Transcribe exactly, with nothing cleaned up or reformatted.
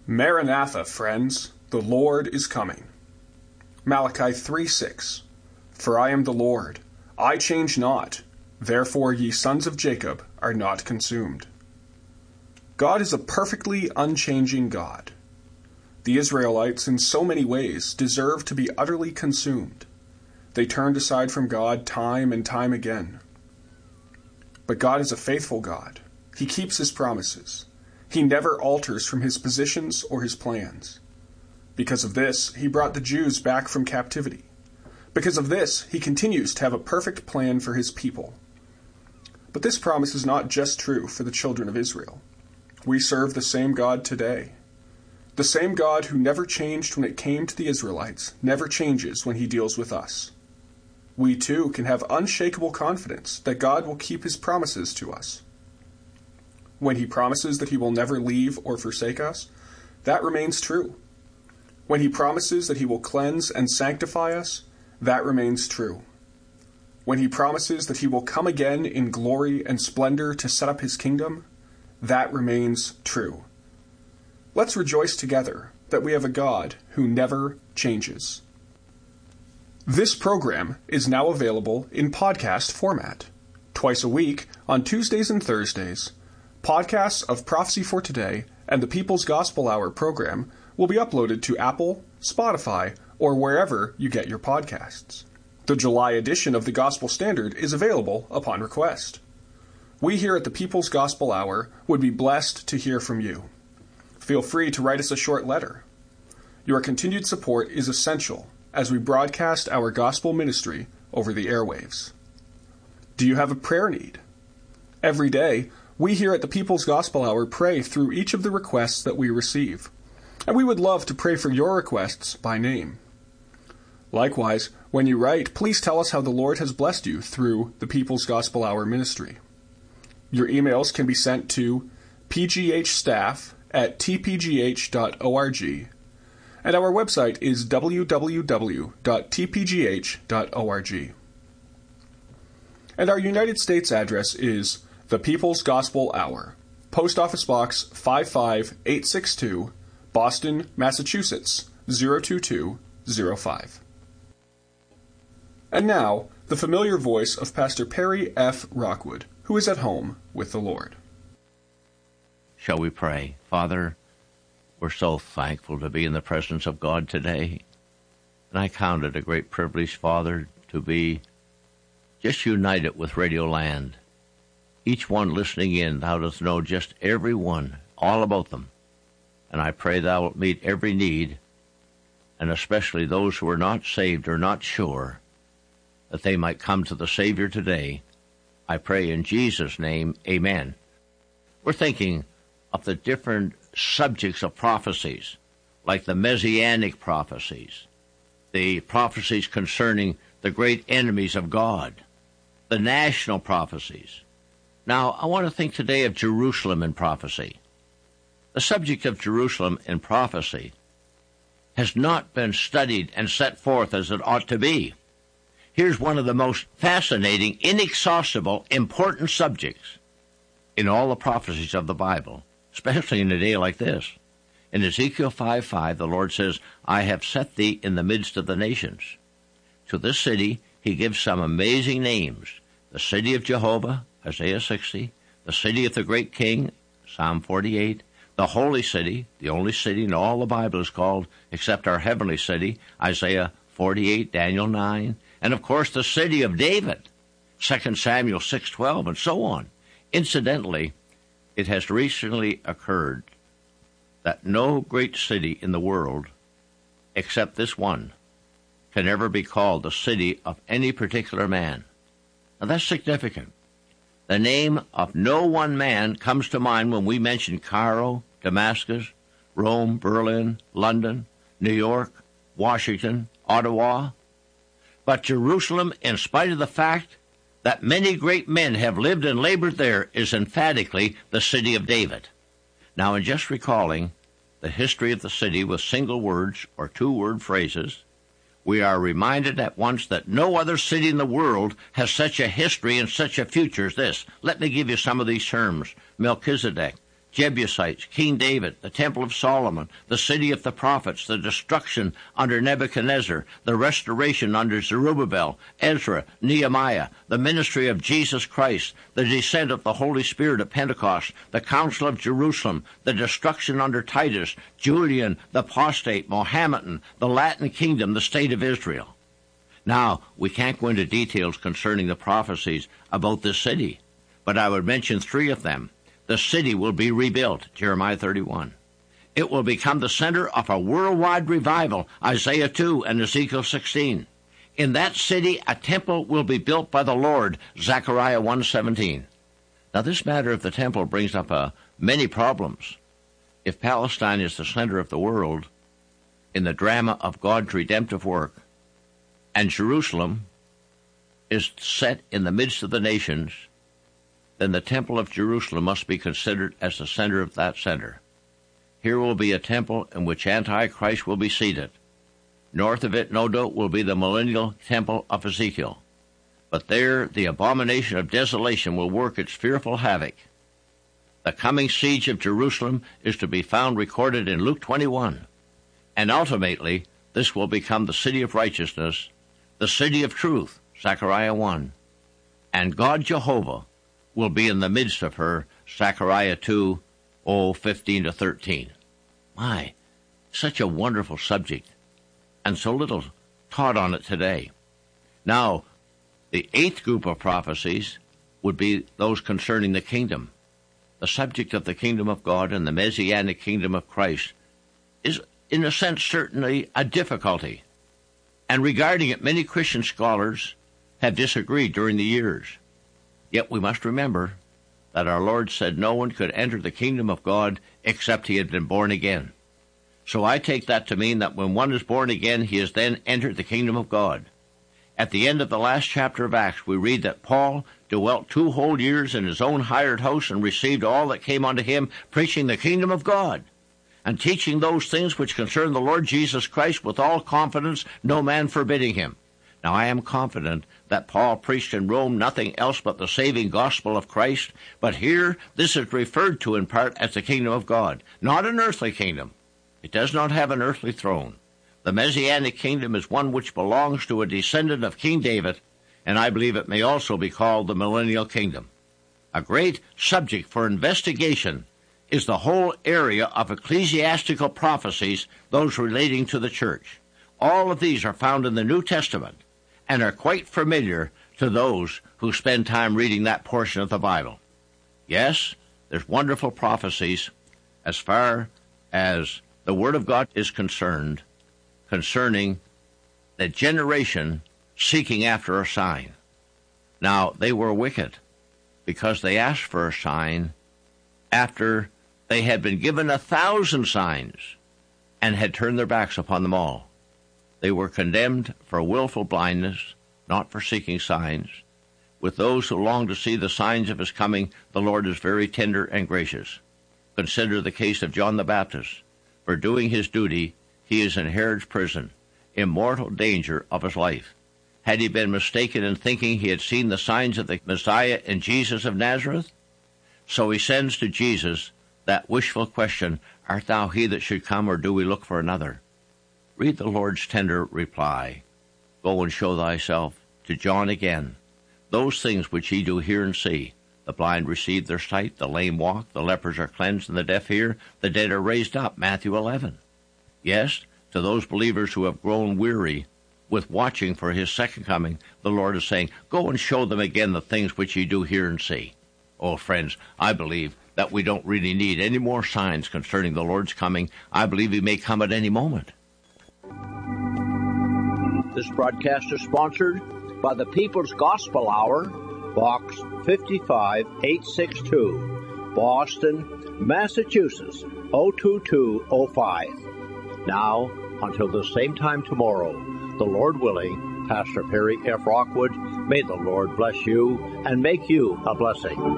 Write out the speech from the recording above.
Maranatha, friends, the Lord is coming. Malachi three six. For I am the Lord, I change not, therefore ye sons of Jacob are not consumed. God is a perfectly unchanging God. The Israelites in so many ways deserve to be utterly consumed. They turned aside from God time and time again. But God is a faithful God. He keeps his promises. He never alters from his positions or his plans. Because of this, he brought the Jews back from captivity. Because of this, he continues to have a perfect plan for his people. But this promise is not just true for the children of Israel. We serve the same God today. The same God who never changed when it came to the Israelites never changes when he deals with us. We too can have unshakable confidence that God will keep his promises to us. When he promises that he will never leave or forsake us, that remains true. When he promises that he will cleanse and sanctify us, that remains true. When he promises that he will come again in glory and splendor to set up his kingdom, that remains true. Let's rejoice together that we have a God who never changes. This program is now available in podcast format. Twice a week, on Tuesdays and Thursdays, podcasts of Prophecy for Today and the People's Gospel Hour program will be uploaded to Apple, Spotify, or wherever you get your podcasts. The July edition of the Gospel Standard is available upon request. We here at the People's Gospel Hour would be blessed to hear from you. Feel free to write us a short letter. Your continued support is essential as we broadcast our gospel ministry over the airwaves. Do you have a prayer need? Every day, we here at the People's Gospel Hour pray through each of the requests that we receive, and we would love to pray for your requests by name. Likewise, when you write, please tell us how the Lord has blessed you through the People's Gospel Hour ministry. Your emails can be sent to pghstaff at t p g h dot org, and our website is w w w dot t p g h dot org. And our United States address is The People's Gospel Hour, Post Office Box five five eight six two, Boston, Massachusetts, zero two two zero five. And now, the familiar voice of Pastor Perry F. Rockwood, who is at home with the Lord. Shall we pray? Father, we're so thankful to be in the presence of God today. And I count it a great privilege, Father, to be just united with Radio Land. Each one listening in, thou dost know just every one, all about them. And I pray thou wilt meet every need, and especially those who are not saved or not sure, that they might come to the Savior today. I pray in Jesus' name, amen. We're thinking of the different subjects of prophecies, like the Messianic prophecies, the prophecies concerning the great enemies of God, the national prophecies. Now, I want to think today of Jerusalem in prophecy. The subject of Jerusalem in prophecy has not been studied and set forth as it ought to be. Here's one of the most fascinating, inexhaustible, important subjects in all the prophecies of the Bible, especially in a day like this. In Ezekiel five five, the Lord says, I have set thee in the midst of the nations. To this city, he gives some amazing names. The city of Jehovah, Isaiah sixty, the city of the great king, Psalm forty-eight, the holy city, the only city in all the Bible is called, except our heavenly city, Isaiah forty-eight, Daniel nine, and of course the city of David, Second Samuel six twelve, and so on. Incidentally, it has recently occurred that no great city in the world, except this one, can ever be called the city of any particular man. Now that's significant. The name of no one man comes to mind when we mention Cairo, Damascus, Rome, Berlin, London, New York, Washington, Ottawa. But Jerusalem, in spite of the fact that many great men have lived and labored there, is emphatically the city of David. Now, in just recalling the history of the city with single words or two-word phrases, we are reminded at once that no other city in the world has such a history and such a future as this. Let me give you some of these terms. Melchizedek, Jebusites, King David, the Temple of Solomon, the city of the prophets, the destruction under Nebuchadnezzar, the restoration under Zerubbabel, Ezra, Nehemiah, the ministry of Jesus Christ, the descent of the Holy Spirit at Pentecost, the Council of Jerusalem, the destruction under Titus, Julian, the apostate, Mohammedan, the Latin kingdom, the state of Israel. Now, we can't go into details concerning the prophecies about this city, but I would mention three of them. The city will be rebuilt, Jeremiah thirty-one. It will become the center of a worldwide revival, Isaiah two and Ezekiel sixteen. In that city, a temple will be built by the Lord, Zechariah one seventeen. Now, this matter of the temple brings up uh, many problems. If Palestine is the center of the world in the drama of God's redemptive work, and Jerusalem is set in the midst of the nations, then the temple of Jerusalem must be considered as the center of that center. Here will be a temple in which Antichrist will be seated. North of it, no doubt, will be the millennial temple of Ezekiel. But there the abomination of desolation will work its fearful havoc. The coming siege of Jerusalem is to be found recorded in Luke twenty-one. And ultimately, this will become the city of righteousness, the city of truth, Zechariah one. And God Jehovah will be in the midst of her, Zechariah two, oh, fifteen to thirteen. My, such a wonderful subject, and so little taught on it today. Now, the eighth group of prophecies would be those concerning the kingdom. The subject of the kingdom of God and the Messianic kingdom of Christ is, in a sense, certainly a difficulty. And regarding it, many Christian scholars have disagreed during the years. Yet we must remember that our Lord said no one could enter the kingdom of God except he had been born again. So I take that to mean that when one is born again, he has then entered the kingdom of God. At the end of the last chapter of Acts, we read that Paul dwelt two whole years in his own hired house and received all that came unto him, preaching the kingdom of God, and teaching those things which concern the Lord Jesus Christ with all confidence, no man forbidding him. Now I am confident that Paul preached in Rome nothing else but the saving gospel of Christ, but here this is referred to in part as the kingdom of God, not an earthly kingdom. It does not have an earthly throne. The Messianic kingdom is one which belongs to a descendant of King David, and I believe it may also be called the millennial kingdom. A great subject for investigation is the whole area of ecclesiastical prophecies, those relating to the church. All of these are found in the New Testament and are quite familiar to those who spend time reading that portion of the Bible. Yes, there's wonderful prophecies as far as the Word of God is concerned concerning the generation seeking after a sign. Now, they were wicked because they asked for a sign after they had been given a thousand signs and had turned their backs upon them all. They were condemned for willful blindness, not for seeking signs. With those who long to see the signs of his coming, the Lord is very tender and gracious. Consider the case of John the Baptist. For doing his duty, he is in Herod's prison, in mortal danger of his life. Had he been mistaken in thinking he had seen the signs of the Messiah in Jesus of Nazareth? So he sends to Jesus that wishful question, art thou he that should come, or do we look for another? Read the Lord's tender reply. Go and show thyself to John again. Those things which ye do hear and see. The blind receive their sight, the lame walk, the lepers are cleansed, and the deaf hear, the dead are raised up. Matthew eleven. Yes, to those believers who have grown weary with watching for his second coming, the Lord is saying, go and show them again the things which ye do hear and see. Oh, friends, I believe that we don't really need any more signs concerning the Lord's coming. I believe he may come at any moment. This broadcast is sponsored by the People's Gospel Hour, Box fifty-five eight sixty-two, Boston, Massachusetts, oh two two oh five. Now, until the same time tomorrow, the Lord willing, Pastor Perry F. Rockwood, may the Lord bless you and make you a blessing.